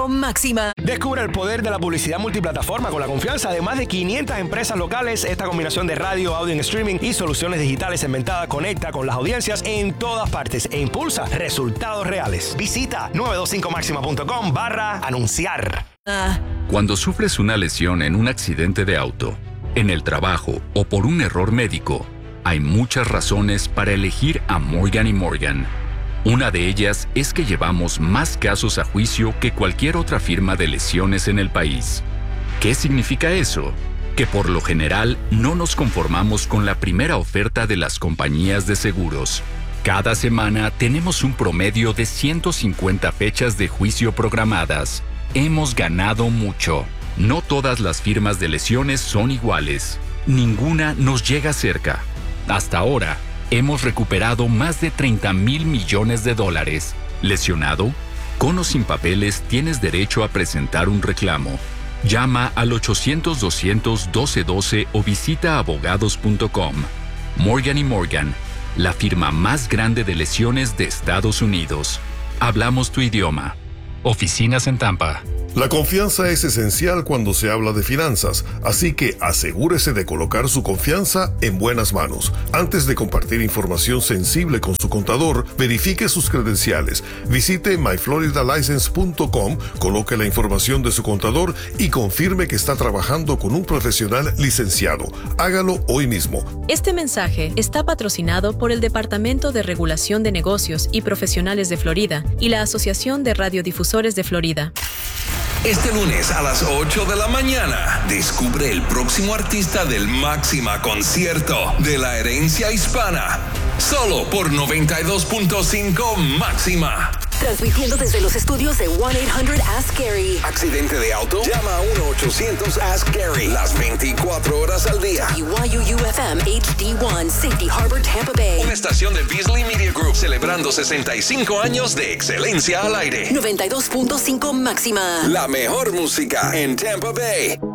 Máxima. Descubre el poder de la publicidad multiplataforma con la confianza de más de 500 empresas locales. Esta combinación de radio, audio en streaming y soluciones digitales inventadas conecta con las audiencias en todas partes e impulsa resultados reales. Visita 925maxima.com/anunciar. Cuando sufres una lesión en un accidente de auto, en el trabajo o por un error médico, hay muchas razones para elegir a Morgan & Morgan. Una de ellas es que llevamos más casos a juicio que cualquier otra firma de lesiones en el país. ¿Qué significa eso? Que por lo general no nos conformamos con la primera oferta de las compañías de seguros. Cada semana tenemos un promedio de 150 fechas de juicio programadas. Hemos ganado mucho. No todas las firmas de lesiones son iguales. Ninguna nos llega cerca. Hasta ahora, hemos recuperado más de $30 mil millones. ¿Lesionado? Con o sin papeles tienes derecho a presentar un reclamo. Llama al 800-200-1212 o visita abogados.com. Morgan & Morgan, la firma más grande de lesiones de Estados Unidos. Hablamos tu idioma. Oficinas en Tampa. La confianza es esencial cuando se habla de finanzas, así que asegúrese de colocar su confianza en buenas manos. Antes de compartir información sensible con su contador, verifique sus credenciales. Visite myfloridalicense.com, coloque la información de su contador y confirme que está trabajando con un profesional licenciado. Hágalo hoy mismo. Este mensaje está patrocinado por el Departamento de Regulación de Negocios y Profesionales de Florida y la Asociación de Radiodifusores de Florida. Este lunes a las 8 de la mañana, descubre el próximo artista del Máxima Concierto de la Herencia Hispana. Solo por 92.5 Máxima. Transmitiendo desde los estudios de 1-800-ASK-GARY. ¿Accidente de auto? Llama a 1-800-ASK-GARY. Las 24 horas al día. BYU-FM HD1, Safety Harbor, Tampa Bay. Una estación de Beasley Media Group celebrando 65 años de excelencia al aire. 92.5 Máxima. La mejor música en Tampa Bay.